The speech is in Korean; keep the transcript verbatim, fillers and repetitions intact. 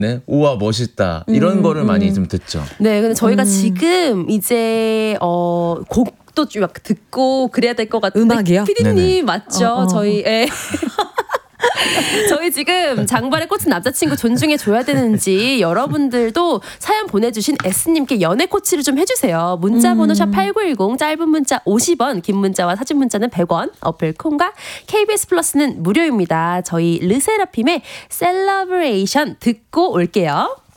네, 우와 멋있다 이런 음, 거를 음. 많이 좀 듣죠. 네, 근데 저희가 음. 지금 이제 어, 곡도 좀 듣고 그래야 될 것 같은데 음악이요? 피디님 네네. 맞죠? 어, 어, 저희 예. 저희 지금 장발에 꽂힌 남자친구 존중해줘야 되는지 여러분들도 사연 보내주신 S님께 연애 코치를 좀 해주세요. 문자번호 음. 샵 팔구일공, 짧은 문자 오십 원, 긴 문자와 사진 문자는 백 원, 어플 콩과 케이비에스 플러스는 무료입니다. 저희 르세라핌의 셀러브레이션 듣고 올게요.